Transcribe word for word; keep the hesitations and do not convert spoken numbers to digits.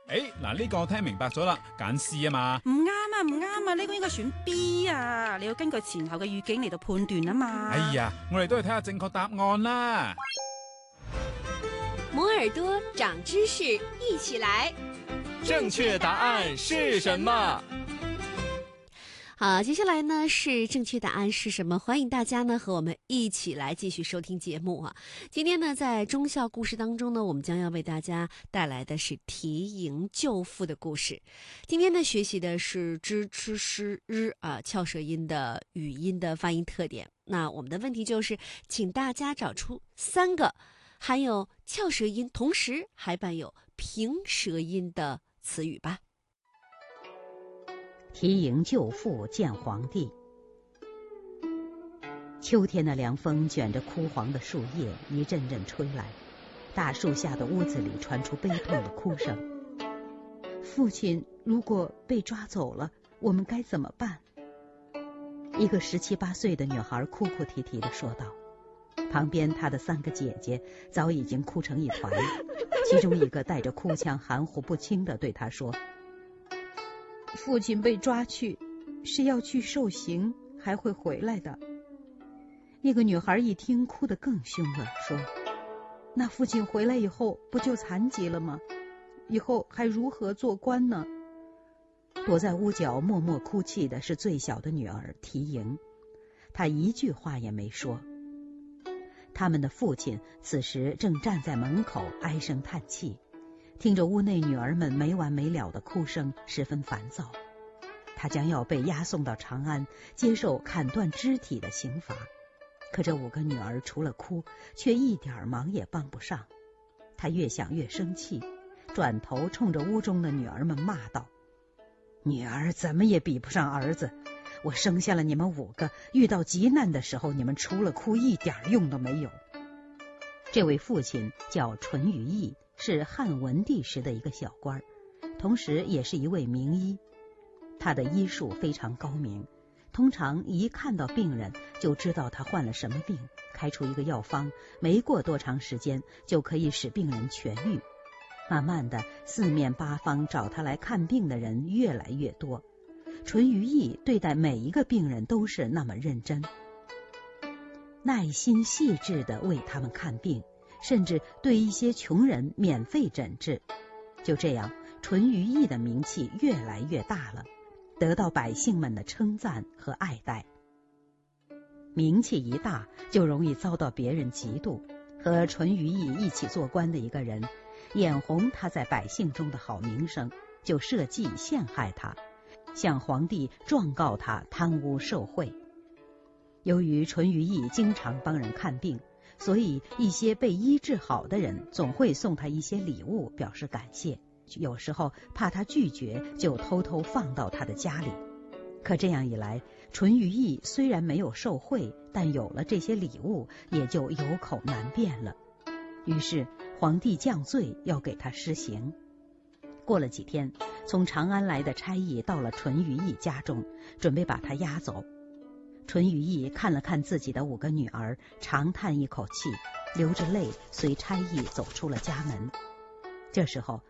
誒，嗱呢個我聽明白咗啦，揀 C 啊嘛。 唔啱啊，唔啱啊，呢個應該選 B 啊，你要根據前後嘅語境嚟到判斷啊嘛。 哎呀，我哋都係睇下正確答案啦。 摩耳朵長知識，一起來。 正確答案是什麼？ 好，接下來呢是正確答案是什麼？歡迎大家呢和我們一起來繼續收聽節目啊！今天呢在忠孝故事當中呢，我們將要為大家帶來的是提營救父的故事。今天呢學習的是知吃詩日啊翹舌音的語音的發音特點。那我們的問題就是，請大家找出三個含有翹舌音，同時還伴有平舌音的詞語吧。 提營救父見皇帝。秋天的涼風捲着枯黃的樹葉一陣陣吹來，大樹下的屋子裡傳出悲痛的哭聲。父親如果被抓走了，我們該怎麼辦？一個十七八歲的女孩哭哭啼啼地說道。旁邊她的三個姐姐早已經哭成一團，其中一個帶着哭腔含糊不清地對她說，父親被抓去是要去受刑，還會回來的。那個女孩一聽哭得更兇了，說，那父親回來以後不就殘疾了嗎？以後還如何做官呢？躲在屋角默默哭泣的是最小的女兒提營，她一句話也沒說。他們的父親此時正站在門口唉聲嘆氣，聽着屋內女兒們沒完沒了的哭聲，十分煩躁。他將要被押送到長安，接受砍斷肢體的刑罰。可這五個女兒除了哭，卻一點忙也幫不上。他越想越生氣，轉頭衝着屋中的女兒們罵道，女兒怎麼也比不上兒子，我生下了你們五個，遇到急難的時候，你們除了哭一點用都沒有。這位父親叫淳於意，是漢文帝時的一個小官，同時也是一位名醫。他的醫術非常高明，通常一看到病人就知道他患了什麼病，開出一個藥方，沒過多長時間就可以使病人痊癒。慢慢的，四面八方找他來看病的人越來越多，淳於意對待每一個病人都是那麼認真，耐心細緻地為他們看病，甚至對一些窮人免費診治。就這樣，淳於意的名氣越來越大了，得到百姓們的稱讚和愛戴。名氣一大，就容易遭到別人嫉妒。和淳於意一起做官的一個人，眼紅他在百姓中的好名聲，就設計陷害他，向皇帝狀告他貪污受賄。由於淳於意經常幫人看病，所以一些被醫治好的人總會送他一些禮物表示感謝，有時候怕他拒絕，就偷偷放到他的家裡。可這樣一來，淳於意雖然沒有受賄，但有了這些禮物，也就有口難辯了。於是皇帝降罪，要給他施刑。過了幾天，從長安來的差役到了淳於意家中，準備把他押走。淳於意看了看自己的五個女兒，長嘆一口氣，流着淚隨差役走出了家門。這時候